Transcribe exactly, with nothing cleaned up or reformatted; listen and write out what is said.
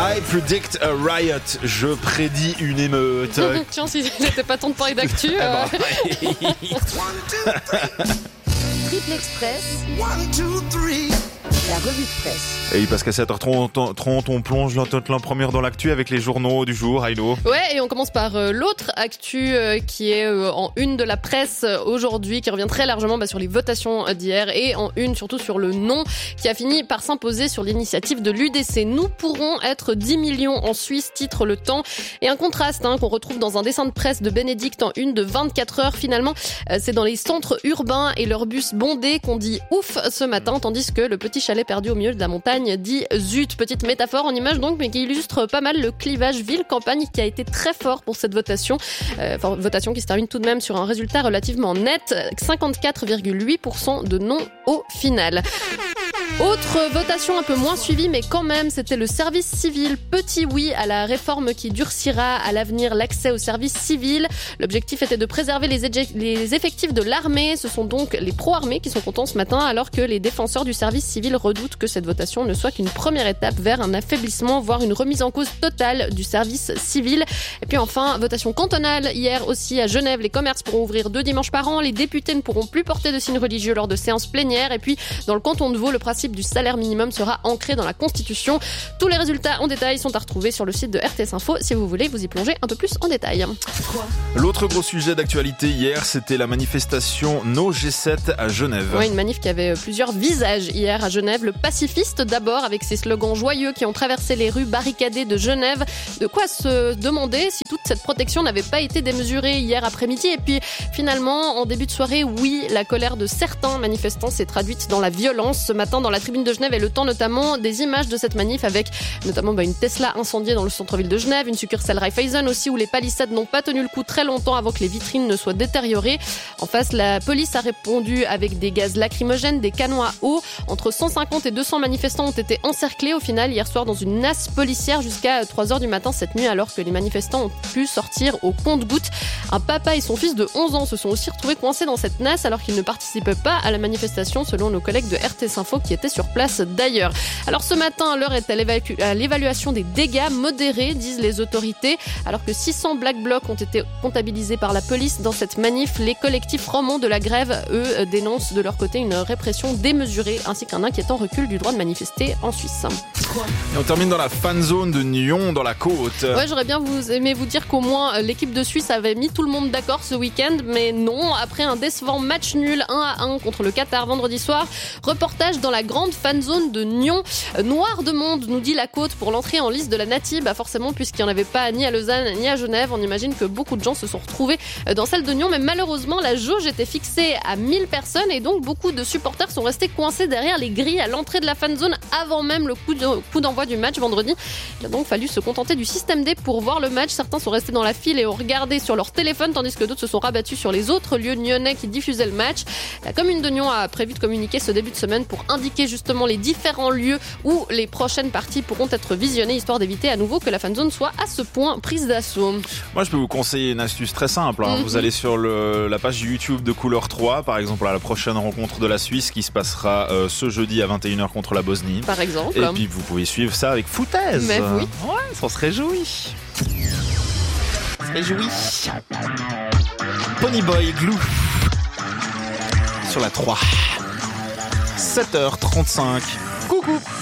I predict a riot. Je prédis une émeute. Tiens, si c'était pas temps de parler d'actu. Eh euh... ben, Triple Express. La revue de presse. Et oui, parce qu'à sept heures trente, on plonge la première dans l'actu avec les journaux du jour. Aïno. Ouais, et on commence par euh, l'autre actu euh, qui est euh, en une de la presse euh, aujourd'hui, qui revient très largement bah, sur les votations euh, d'hier et en une surtout sur le non qui a fini par s'imposer sur l'initiative de l'U D C. Nous pourrons être dix millions en Suisse, titre Le Temps. Et un contraste hein, qu'on retrouve dans un dessin de presse de Bénédicte en une de vingt-quatre heures. Finalement, euh, c'est dans les centres urbains et leurs bus bondés qu'on dit ouf ce matin, tandis que le petit chalet perdu au milieu de la montagne dit zut. Petite métaphore en image donc, mais qui illustre pas mal le clivage ville-campagne qui a été très fort pour cette votation. Euh, enfin, votation qui se termine tout de même sur un résultat relativement net, cinquante-quatre virgule huit pour cent de non au final. Autre votation un peu moins suivie, mais quand même, c'était le service civil. Petit oui à la réforme qui durcira à l'avenir l'accès au service civil. L'objectif était de préserver les, éje- les effectifs de l'armée. Ce sont donc les pro-armés qui sont contents ce matin, alors que les défenseurs du service civil redoutent que cette votation ne soit qu'une première étape vers un affaiblissement, voire une remise en cause totale du service civil. Et puis enfin, votation cantonale. Hier aussi à Genève, les commerces pourront ouvrir deux dimanches par an. Les députés ne pourront plus porter de signes religieux lors de séances plénières. Et puis, dans le canton de Vaud, le principe du salaire minimum sera ancré dans la Constitution. Tous les résultats en détail sont à retrouver sur le site de R T S Info si vous voulez vous y plonger un peu plus en détail. L'autre gros sujet d'actualité hier, c'était la manifestation No G sept à Genève. Oui, une manif qui avait plusieurs visages hier à Genève. Le pacifiste d'abord, avec ses slogans joyeux qui ont traversé les rues barricadées de Genève. De quoi se demander si toute cette protection n'avait pas été démesurée hier après-midi. Et puis finalement, en début de soirée, oui, la colère de certains manifestants s'est traduite dans la violence. Ce matin, dans la tribune de Genève et Le Temps notamment, des images de cette manif avec notamment bah, une Tesla incendiée dans le centre-ville de Genève, une succursale Raiffeisen aussi où les palissades n'ont pas tenu le coup très longtemps avant que les vitrines ne soient détériorées. En face, la police a répondu avec des gaz lacrymogènes, des canons à eau. Entre cent cinquante et deux cents manifestants ont été encerclés au final hier soir dans une nasse policière jusqu'à trois heures du matin cette nuit, alors que les manifestants ont pu sortir au compte-gouttes. Un papa et son fils de onze ans se sont aussi retrouvés coincés dans cette nasse alors qu'ils ne participaient pas à la manifestation, selon nos collègues de R T S Info qui étaient sur place d'ailleurs. Alors ce matin, l'heure est à, l'évacu- à l'évaluation des dégâts modérés, disent les autorités. Alors que six cents black blocs ont été comptabilisés par la police dans cette manif, les collectifs romans de la grève, eux, dénoncent de leur côté une répression démesurée ainsi qu'un inquiétant recul du droit de manifester en Suisse. Et on termine dans la fan zone de Nyon, dans la côte. Ouais, j'aurais bien vous aimé vous dire qu'au moins l'équipe de Suisse avait mis tout le monde d'accord ce week-end, mais non. Après un décevant match nul un à un contre le Qatar vendredi soir, reportage dans la grande fan zone de Nyon. Noir de monde, nous dit la côte, pour l'entrée en liste de la Nati. Bah forcément, puisqu'il n'y en avait pas ni à Lausanne ni à Genève, on imagine que beaucoup de gens se sont retrouvés dans celle de Nyon, mais malheureusement la jauge était fixée à mille personnes et donc beaucoup de supporters sont restés coincés derrière les grilles à l'entrée de la fan zone avant même le coup, de, coup d'envoi du match vendredi. Il a donc fallu se contenter du système D pour voir le match. Certains sont restés dans la file et ont regardé sur leur téléphone, tandis que d'autres se sont rabattus sur les autres lieux nyonnais qui diffusaient le match. La commune de Nyon a prévu de communiquer ce début de semaine pour indiquer justement les différents lieux où les prochaines parties pourront être visionnées, histoire d'éviter à nouveau que la fan zone soit à ce point prise d'assaut. Moi, je peux vous conseiller une astuce très simple. Hein. Mm-hmm. Vous allez sur le, la page YouTube de Couleur trois, par exemple, à la prochaine rencontre de la Suisse qui se passera euh, ce jeudi à vingt et une heures contre la Bosnie. Par exemple. Et puis, vous pouvez suivre ça avec foutaise. Mais oui. Ouais, ça se réjouit. Ça se réjouit. Ponyboy Glue. Sur la trois. sept heures trente-cinq. Coucou.